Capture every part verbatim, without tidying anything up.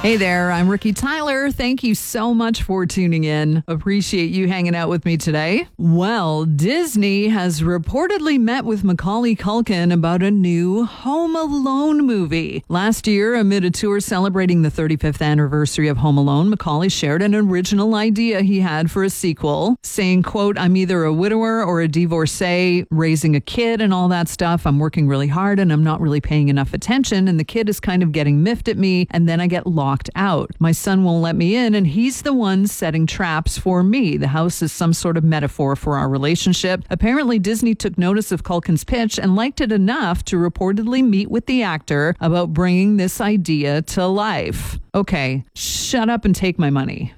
Hey there, I'm Ricky Tyler. Thank you so much for tuning in. Appreciate you hanging out with me today. Well, Disney has reportedly met with Macaulay Culkin about a new Home Alone movie. Last year, amid a tour celebrating the thirty-fifth anniversary of Home Alone, Macaulay shared an original idea he had for a sequel, saying, quote, "I'm either a widower or a divorcee, raising a kid and all that stuff. I'm working really hard and I'm not really paying enough attention, and the kid is kind of getting miffed at me, and then I get locked out. My son won't let me in, and he's the one setting traps for me. The house is some sort of metaphor for our relationship." Apparently, Disney took notice of Culkin's pitch and liked it enough to reportedly meet with the actor about bringing this idea to life. Okay, shut up and take my money.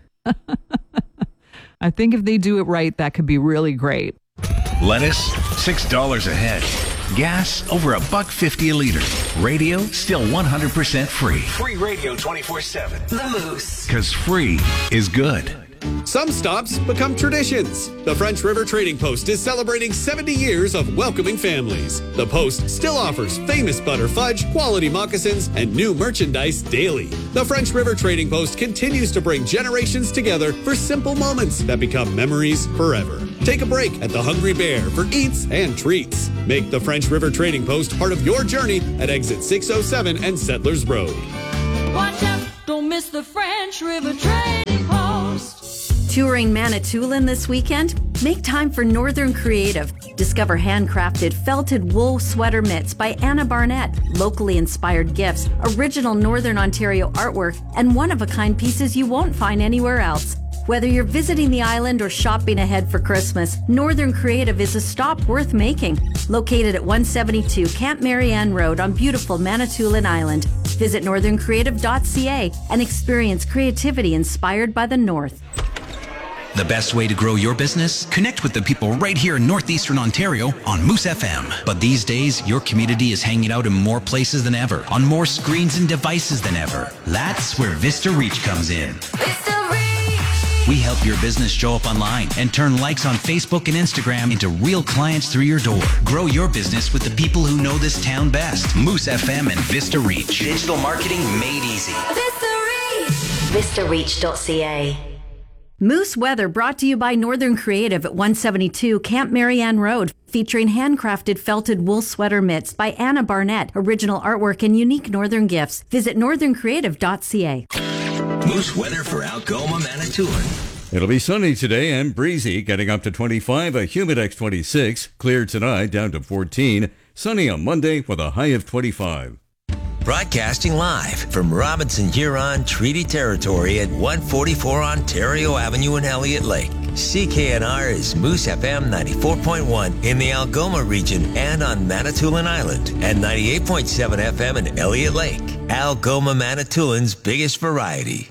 I think if they do it right, that could be really great. Lettuce, six dollars a head. Gas, over a buck fifty a liter. Radio, still one hundred percent free. Free radio twenty-four seven. The Moose. Because free is good. Some stops become traditions. The French River Trading Post is celebrating seventy years of welcoming families. The Post still offers famous butter fudge, quality moccasins, and new merchandise daily. The French River Trading Post continues to bring generations together for simple moments that become memories forever. Take a break at the Hungry Bear for eats and treats. Make the French River Trading Post part of your journey at exit six oh seven and Settlers Road. Watch out, don't miss the French River Trading Post. Touring Manitoulin this weekend? Make time for Northern Creative. Discover handcrafted felted wool sweater mitts by Anna Barnett, locally inspired gifts, original Northern Ontario artwork, and one-of-a-kind pieces you won't find anywhere else. Whether you're visiting the island or shopping ahead for Christmas, Northern Creative is a stop worth making. Located at one seventy-two Camp Marianne Road on beautiful Manitoulin Island. Visit northern creative dot c a and experience creativity inspired by the North. The best way to grow your business? Connect with the people right here in Northeastern Ontario on Moose F M. But these days, your community is hanging out in more places than ever, on more screens and devices than ever. That's where Vista Reach comes in. Vista Reach. We help your business show up online and turn likes on Facebook and Instagram into real clients through your door. Grow your business with the people who know this town best. Moose F M and Vista Reach. Digital marketing made easy. Vista Reach. vista reach dot c a. Moose Weather brought to you by Northern Creative at one seventy-two Camp Marianne Road, featuring handcrafted felted wool sweater mitts by Anna Barnett, original artwork and unique Northern gifts. Visit northern creative dot c a. Moose weather for Algoma, Manitoulin. It'll be sunny today and breezy, getting up to twenty-five, a Humidex twenty-six. Clear tonight, down to fourteen. Sunny on Monday with a high of twenty-five. Broadcasting live from Robinson Huron Treaty Territory at one forty-four Ontario Avenue in Elliott Lake. C K N R is Moose F M ninety-four point one in the Algoma region and on Manitoulin Island, and ninety-eight point seven F M in Elliott Lake. Algoma, Manitoulin's biggest variety.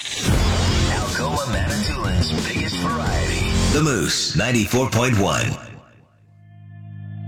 Algoma, Manitoulin's biggest variety. The Moose ninety-four point one.